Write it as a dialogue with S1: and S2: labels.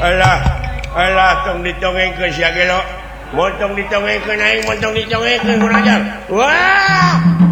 S1: alah alah tong ditongengkeun sia ge lo motong ditongengkeun aing motong ditongengkeun kurang ajar wah